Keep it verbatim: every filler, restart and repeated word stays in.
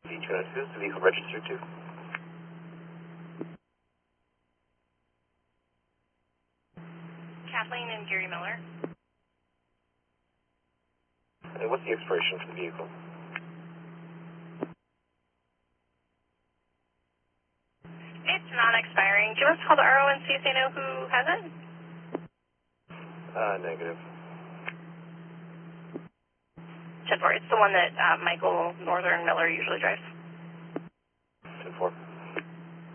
Who's the vehicle registered to? Kathleen and Gary Miller. And what's the expiration for the vehicle? It's non-expiring. Do you want us to call the R O and see if they know who has it? Uh, negative. ten four. It's the one that uh, Michael Northern Miller usually drives.